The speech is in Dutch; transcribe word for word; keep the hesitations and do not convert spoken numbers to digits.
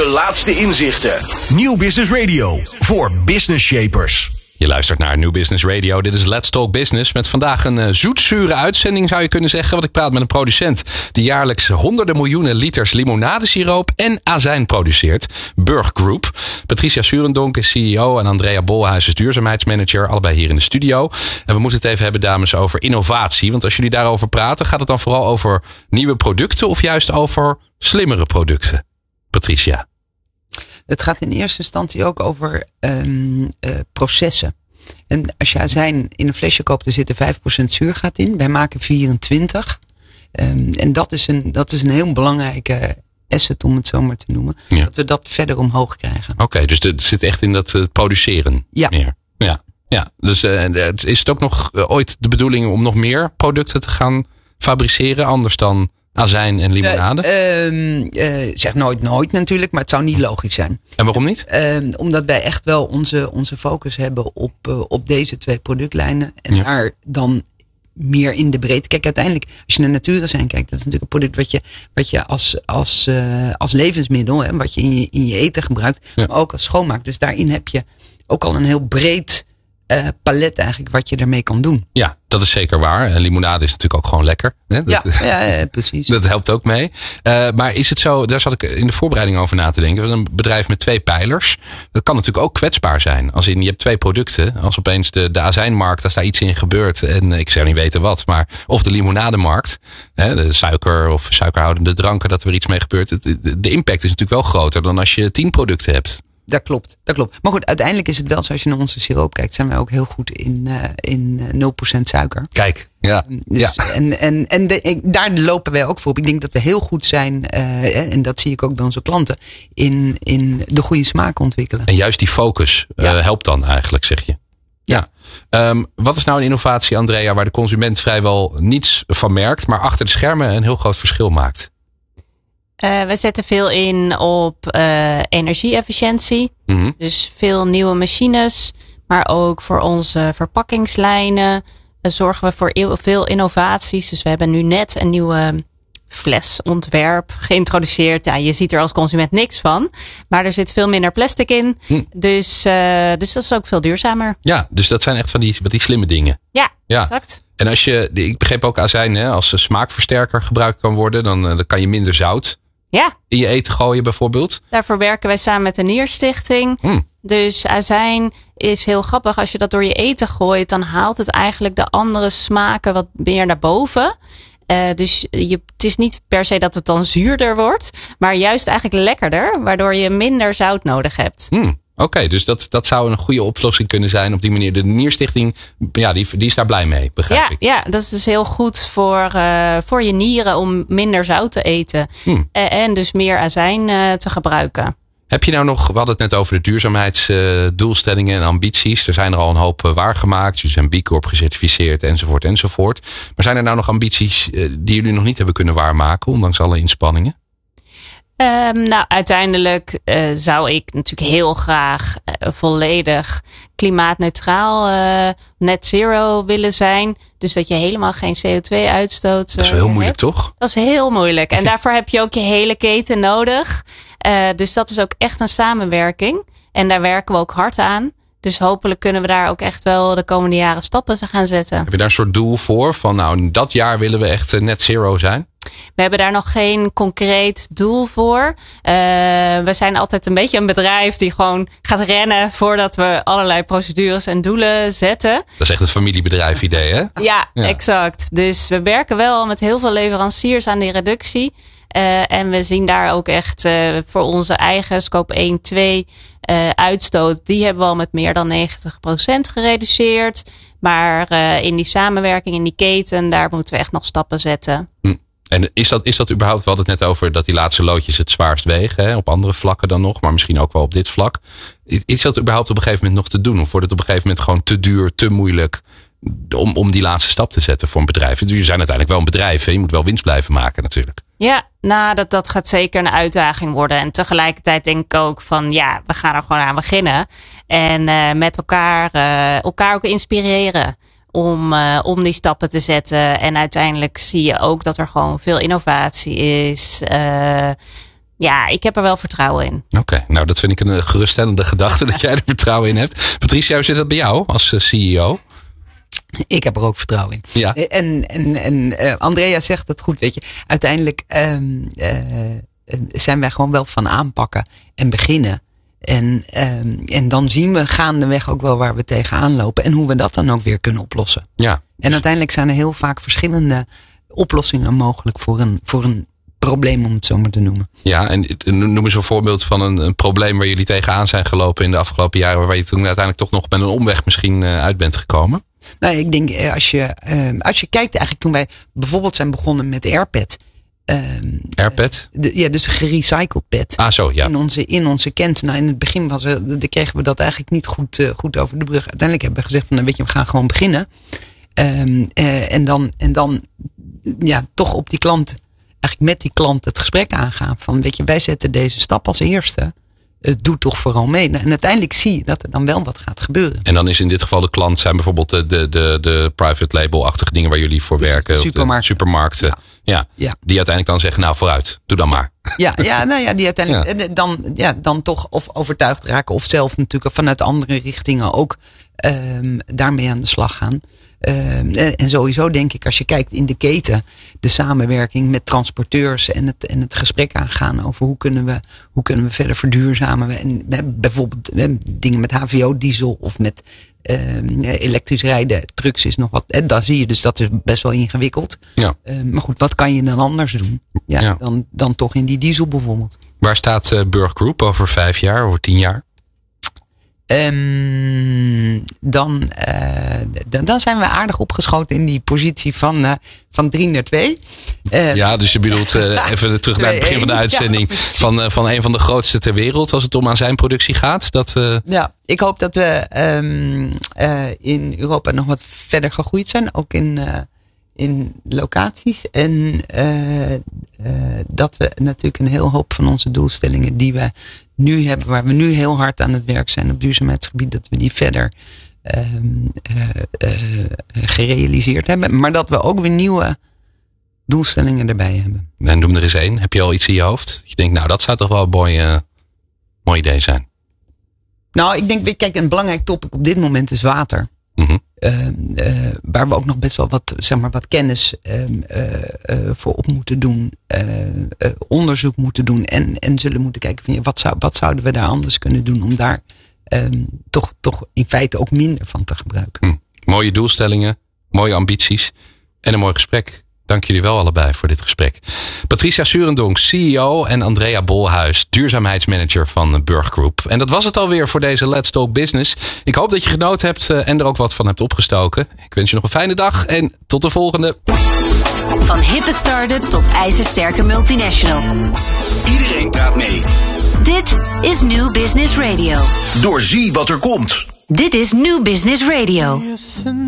De laatste inzichten. Nieuw Business Radio voor business shapers. Je luistert naar New Business Radio. Dit is Let's Talk Business. Met vandaag een uh, zoetzure uitzending zou je kunnen zeggen. Want ik praat met een producent die jaarlijks honderden miljoenen liters limonadesiroop en azijn produceert. Burg Group. Patricia Surendonk is C E O en Andrea Bolhuis is duurzaamheidsmanager. Allebei hier in de studio. En we moeten het even hebben, dames, over innovatie. Want als jullie daarover praten, gaat het dan vooral over nieuwe producten of juist over slimmere producten? Patricia. Het gaat in eerste instantie ook over um, uh, processen. En als je azijn in een flesje koopt, er zit er vijf procent zuurgaat in. Wij maken vierentwintig. Um, en dat is, een, dat is een heel belangrijke asset, om het zo maar te noemen. Ja. Dat we dat verder omhoog krijgen. Oké, okay, dus het zit echt in dat uh, produceren ja. meer. Ja. Ja. Dus uh, is het ook nog uh, ooit de bedoeling om nog meer producten te gaan fabriceren, anders dan azijn en limonade? Uh, uh, uh, zeg nooit nooit natuurlijk, maar het zou niet logisch zijn. En waarom niet? Uh, omdat wij echt wel onze, onze focus hebben op, uh, op deze twee productlijnen. En ja. daar dan meer in de breedte. Kijk, uiteindelijk, als je naar natuurazijn kijkt, dat is natuurlijk een product wat je, wat je als, als, uh, als levensmiddel, hè, wat je in, je in je eten gebruikt, ja. maar ook als schoonmaak. Dus daarin heb je ook al een heel breed Uh, palet eigenlijk wat je ermee kan doen. Ja, dat is zeker waar. En limonade is natuurlijk ook gewoon lekker. Hè? Dat, ja, ja, ja, precies. Dat helpt ook mee. Uh, maar is het zo, daar zat ik in de voorbereiding over na te denken. Een bedrijf met twee pijlers. Dat kan natuurlijk ook kwetsbaar zijn. Als in, je hebt twee producten. Als opeens de, de azijnmarkt, als daar iets in gebeurt. En ik zou niet weten wat. Maar of de limonademarkt. Hè, de suiker of suikerhoudende dranken. Dat er iets mee gebeurt. Het, de, de impact is natuurlijk wel groter dan als je tien producten hebt. Dat klopt, dat klopt. Maar goed, uiteindelijk is het wel zo, als je naar onze siroop kijkt, zijn wij ook heel goed in, uh, in uh, nul procent suiker. Kijk, ja. Dus, ja. En, en, en de, ik, daar lopen wij ook voor op. Ik denk dat we heel goed zijn, uh, en dat zie ik ook bij onze klanten, in, in de goede smaak ontwikkelen. En juist die focus ja. uh, helpt dan eigenlijk, zeg je. Ja. ja. Um, wat is nou een innovatie, Andrea, waar de consument vrijwel niets van merkt, maar achter de schermen een heel groot verschil maakt? Uh, we zetten veel in op uh, energie-efficiëntie. Mm-hmm. Dus veel nieuwe machines. Maar ook voor onze verpakkingslijnen uh, zorgen we voor eeuw, veel innovaties. Dus we hebben nu net een nieuwe flesontwerp geïntroduceerd. Ja, je ziet er als consument niks van. Maar er zit veel minder plastic in. Mm. Dus, uh, dus dat is ook veel duurzamer. Ja, dus dat zijn echt van die, van die slimme dingen. Ja, ja, exact. En als je, ik begreep ook azijn, hè, als smaakversterker gebruikt kan worden, dan, dan kan je minder zout ja. in je eten gooien bijvoorbeeld. Daarvoor werken wij samen met de Nierstichting. Mm. Dus azijn is heel grappig. Als je dat door je eten gooit, dan haalt het eigenlijk de andere smaken wat meer naar boven. Uh, dus je, het is niet per se dat het dan zuurder wordt, maar juist eigenlijk lekkerder, waardoor je minder zout nodig hebt. Mm. Oké, okay, dus dat, dat zou een goede oplossing kunnen zijn op die manier. De Nierstichting, ja, die, die is daar blij mee, begrijp ja, ik. Ja, dat is dus heel goed voor, uh, voor je nieren om minder zout te eten. Hmm. En, en dus meer azijn uh, te gebruiken. Heb je nou nog, we hadden het net over de duurzaamheidsdoelstellingen en ambities. Er zijn er al een hoop waargemaakt. Jullie zijn B Corp gecertificeerd enzovoort enzovoort. Maar zijn er nou nog ambities die jullie nog niet hebben kunnen waarmaken, ondanks alle inspanningen? Um, nou, uiteindelijk uh, zou ik natuurlijk heel graag uh, volledig klimaatneutraal uh, net zero willen zijn. Dus dat je helemaal geen C O twee uitstoot. Uh, dat is wel heel moeilijk, hebt. toch? Dat is heel moeilijk. En daarvoor heb je ook je hele keten nodig. Uh, dus dat is ook echt een samenwerking. En daar werken we ook hard aan. Dus hopelijk kunnen we daar ook echt wel de komende jaren stappen gaan zetten. Heb je daar een soort doel voor? Van nou, in dat jaar willen we echt net zero zijn? We hebben daar nog geen concreet doel voor. Uh, we zijn altijd een beetje een bedrijf die gewoon gaat rennen voordat we allerlei procedures en doelen zetten. Dat is echt het familiebedrijf idee, hè? Ja, ja, exact. Dus we werken wel met heel veel leveranciers aan die reductie. Uh, en we zien daar ook echt uh, voor onze eigen scope één, twee uh, uitstoot. Die hebben we al met meer dan negentig procent gereduceerd. Maar uh, in die samenwerking, in die keten, daar moeten we echt nog stappen zetten. Hm. En is dat, is dat überhaupt, we hadden het net over dat die laatste loodjes het zwaarst wegen. Hè? Op andere vlakken dan nog, maar misschien ook wel op dit vlak. Is dat überhaupt op een gegeven moment nog te doen? Of wordt het op een gegeven moment gewoon te duur, te moeilijk om, om die laatste stap te zetten voor een bedrijf? Jullie zijn uiteindelijk wel een bedrijf. Hè? Je moet wel winst blijven maken natuurlijk. Ja, nou dat, dat gaat zeker een uitdaging worden. En tegelijkertijd denk ik ook van ja, we gaan er gewoon aan beginnen. En uh, met elkaar, uh, elkaar ook inspireren. Om, uh, om die stappen te zetten. En uiteindelijk zie je ook dat er gewoon veel innovatie is. Uh, Ja, ik heb er wel vertrouwen in. Oké, okay, nou dat vind ik een geruststellende gedachte dat jij er vertrouwen in hebt. Patricia, hoe zit dat bij jou als C E O? Ik heb er ook vertrouwen in. Ja. En, en, en uh, Andrea zegt het goed, weet je. Uiteindelijk um, uh, zijn wij gewoon wel van aanpakken en beginnen. En, um, en dan zien we gaandeweg ook wel waar we tegenaan lopen. En hoe we dat dan ook weer kunnen oplossen. Ja. En uiteindelijk zijn er heel vaak verschillende oplossingen mogelijk voor een, voor een probleem, om het zo maar te noemen. Ja, en noem eens een voorbeeld van een, een probleem waar jullie tegenaan zijn gelopen in de afgelopen jaren. Waar je toen uiteindelijk toch nog met een omweg misschien uh, uit bent gekomen. Nou, ik denk als je, uh, als je kijkt eigenlijk toen wij bijvoorbeeld zijn begonnen met AirPad. Um, AirPad? Uh, de, ja, dus een gerecycled pad. Ah, zo, ja. In onze, in onze kent. Nou, in het begin was er, de, kregen we dat eigenlijk niet goed, uh, goed over de brug. Uiteindelijk hebben we gezegd van, nou, weet je, we gaan gewoon beginnen. Um, uh, en dan, en dan, ja, toch op die klant, eigenlijk met die klant het gesprek aangaan. Van, weet je, wij zetten deze stap als eerste. Uh, doe toch vooral mee. En uiteindelijk zie je dat er dan wel wat gaat gebeuren. En dan is in dit geval de klant zijn bijvoorbeeld de, de, de, de private label-achtige dingen waar jullie voor dus werken. De supermarkten. Of de supermarkten. Ja. Ja, ja. Die uiteindelijk dan zeggen, nou vooruit, doe dan maar. Ja, ja, nou ja, die uiteindelijk ja. Dan, ja, dan toch of overtuigd raken. Of zelf natuurlijk vanuit andere richtingen ook um, daarmee aan de slag gaan. Uh, en sowieso denk ik, als je kijkt in de keten, de samenwerking met transporteurs en het, en het gesprek aangaan over hoe kunnen we, hoe kunnen we verder verduurzamen. En bijvoorbeeld dingen met H V O-diesel of met uh, elektrisch rijden, trucks is nog wat. En daar zie je dus, dat is best wel ingewikkeld. Ja. Uh, maar goed, wat kan je dan anders doen? Ja, ja. Dan, dan toch in die diesel bijvoorbeeld. Waar staat uh, Burg Group over vijf jaar, over tien jaar? Um, dan, uh, dan, dan zijn we aardig opgeschoten in die positie van, uh, van drie naar twee. Uh, ja, dus je bedoelt uh, even terug naar het begin van de uitzending. Ja, van, uh, van een van de grootste ter wereld als het om aan zijn productie gaat. Dat, uh... Ja, ik hoop dat we um, uh, in Europa nog wat verder gegroeid zijn. Ook in, uh, in locaties. En uh, uh, dat we natuurlijk een heel hoop van onze doelstellingen die we nu hebben, waar we nu heel hard aan het werk zijn op duurzaamheidsgebied, dat we die verder uh, uh, uh, gerealiseerd hebben. Maar dat we ook weer nieuwe doelstellingen erbij hebben. En noem er eens één. Heb je al iets in je hoofd? Je denkt, nou dat zou toch wel een mooi, uh, mooi idee zijn. Nou, ik denk, kijk, een belangrijk topic op dit moment is water. Mm-hmm. Uh, uh, waar we ook nog best wel wat, zeg maar, wat kennis uh, uh, uh, voor op moeten doen. Uh, uh, onderzoek moeten doen. En, en zullen moeten kijken van ja, wat, zou, wat zouden we daar anders kunnen doen. Om daar um, toch, toch in feite ook minder van te gebruiken. Hm. Mooie doelstellingen. Mooie ambities. En een mooi gesprek. Dank jullie wel allebei voor dit gesprek. Patricia Surendonk, C E O en Andrea Bolhuis, duurzaamheidsmanager van Burg Group. En dat was het alweer voor deze Let's Talk Business. Ik hoop dat je genoten hebt en er ook wat van hebt opgestoken. Ik wens je nog een fijne dag en tot de volgende. Van hippe start-up tot ijzersterke multinational. Iedereen praat mee. Dit is New Business Radio. Doorzie wat er komt. Dit is New Business Radio.